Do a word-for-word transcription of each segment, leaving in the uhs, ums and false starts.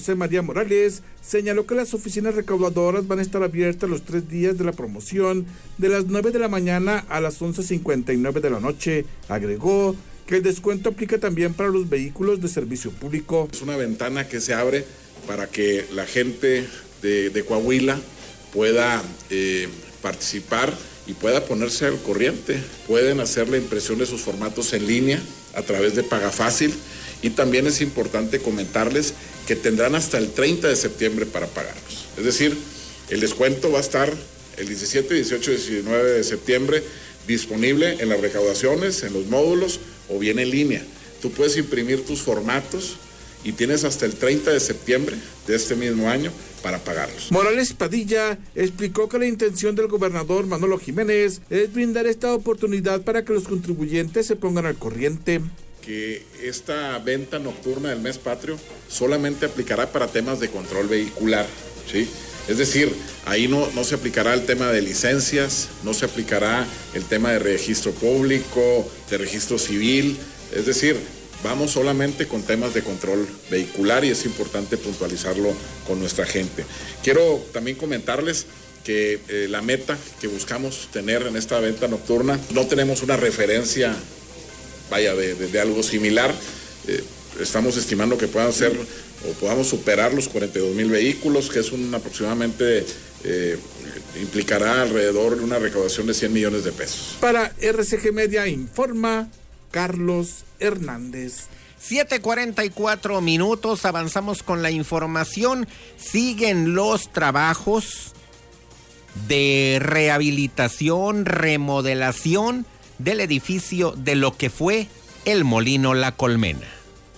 José María Morales, señaló que las oficinas recaudadoras van a estar abiertas los tres días de la promoción, de las nueve de la mañana a las once cincuenta y nueve de la noche. Agregó que el descuento aplica también para los vehículos de servicio público. Es una ventana que se abre para que la gente de, de Coahuila pueda eh, participar y pueda ponerse al corriente. Pueden hacer la impresión de sus formatos en línea a través de Pagafácil, y también es importante comentarles que tendrán hasta el treinta de septiembre para pagarlos. Es decir, el descuento va a estar el diecisiete, dieciocho y diecinueve de septiembre disponible en las recaudaciones, en los módulos o bien en línea. Tú puedes imprimir tus formatos y tienes hasta el treinta de septiembre de este mismo año para pagarlos. Morales Padilla explicó que la intención del gobernador Manolo Jiménez es brindar esta oportunidad para que los contribuyentes se pongan al corriente. Que esta venta nocturna del mes patrio solamente aplicará para temas de control vehicular, ¿sí? Es decir, ahí no, no se aplicará el tema de licencias, no se aplicará el tema de registro público, de registro civil, es decir, vamos solamente con temas de control vehicular y es importante puntualizarlo con nuestra gente. Quiero también comentarles que eh, la meta que buscamos tener en esta venta nocturna, no tenemos una referencia, vaya, de, de, de algo similar. Eh, estamos estimando que puedan ser o podamos superar los cuarenta y dos mil vehículos, que es un aproximadamente, eh, implicará alrededor de una recaudación de cien millones de pesos. Para R C G Media informa Carlos Hernández. siete cuarenta y cuatro minutos, avanzamos con la información. Siguen los trabajos de rehabilitación, remodelación del edificio de lo que fue el Molino La Colmena.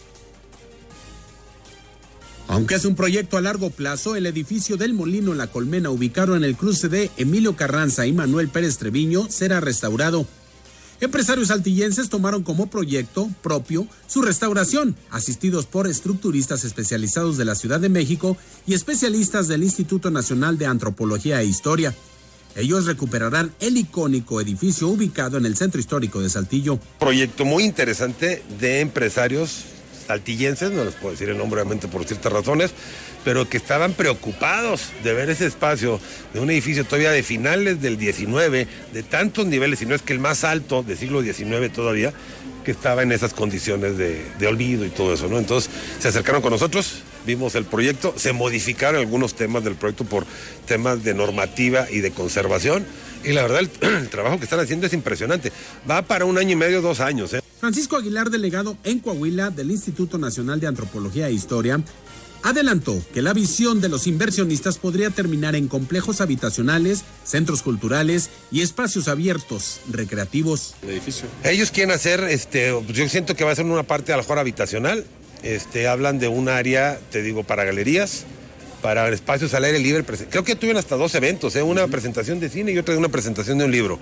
Aunque es un proyecto a largo plazo, el edificio del Molino La Colmena, ubicado en el cruce de Emilio Carranza y Manuel Pérez Treviño, será restaurado. Empresarios saltillenses tomaron como proyecto propio su restauración, asistidos por estructuristas especializados de la Ciudad de México y especialistas del Instituto Nacional de Antropología e Historia. Ellos recuperarán el icónico edificio ubicado en el centro histórico de Saltillo. Proyecto muy interesante de empresarios saltillenses, no les puedo decir el nombre obviamente por ciertas razones, pero que estaban preocupados de ver ese espacio de un edificio todavía de finales del diecinueve, de tantos niveles, y no es que el más alto del siglo diecinueve todavía, que estaba en esas condiciones de, de olvido y todo eso, ¿no? Entonces se acercaron con nosotros, vimos el proyecto, se modificaron algunos temas del proyecto por temas de normativa y de conservación, y la verdad el, el trabajo que están haciendo es impresionante. Va para un año y medio, dos años, ¿eh? Francisco Aguilar, delegado en Coahuila del Instituto Nacional de Antropología e Historia, adelantó que la visión de los inversionistas podría terminar en complejos habitacionales, centros culturales y espacios abiertos, recreativos. El edificio. Ellos quieren hacer, este, yo siento que va a ser una parte a lo mejor habitacional, este, hablan de un área, te digo, para galerías, para espacios al aire libre. Creo que tuvieron hasta dos eventos, ¿eh? Una uh-huh. presentación de cine y otra de una presentación de un libro.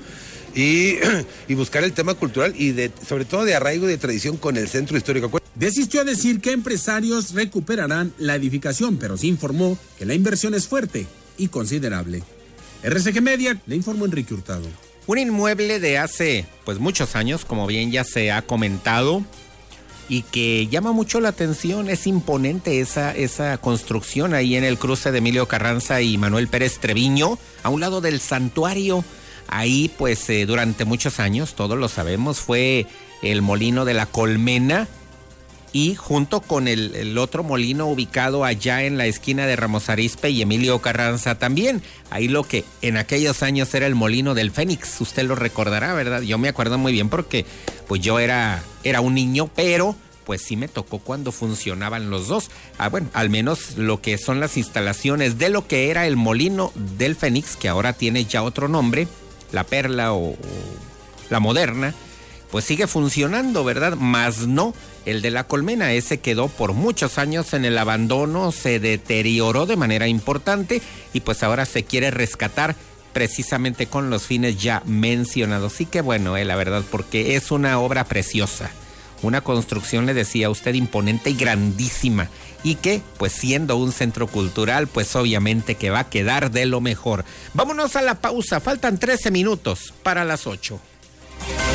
Y, y buscar el tema cultural y de, sobre todo de arraigo y de tradición con el centro histórico. Desistió a decir que empresarios recuperarán la edificación, pero sí informó que la inversión es fuerte y considerable. R C G Media, le informó Enrique Hurtado. Un inmueble de hace pues muchos años, como bien ya se ha comentado, y que llama mucho la atención. Es imponente esa, esa construcción ahí en el cruce de Emilio Carranza y Manuel Pérez Treviño, a un lado del santuario. Ahí pues eh, durante muchos años, todos lo sabemos, fue el Molino de La Colmena, y junto con el, el otro molino ubicado allá en la esquina de Ramos Arizpe y Emilio Carranza también. Ahí lo que en aquellos años era el Molino del Fénix, usted lo recordará, ¿verdad? Yo me acuerdo muy bien porque pues yo era, era un niño, pero pues sí me tocó cuando funcionaban los dos. Ah, bueno, al menos lo que son las instalaciones de lo que era el Molino del Fénix, que ahora tiene ya otro nombre, La Perla o, o La Moderna, pues sigue funcionando, ¿verdad? Más no el de La Colmena. Ese quedó por muchos años en el abandono, se deterioró de manera importante y pues ahora se quiere rescatar precisamente con los fines ya mencionados. Sí que bueno, eh, la verdad, porque es una obra preciosa, una construcción, le decía a usted, imponente y grandísima, y que pues siendo un centro cultural pues obviamente que va a quedar de lo mejor. Vámonos a la pausa, faltan trece minutos para las ocho.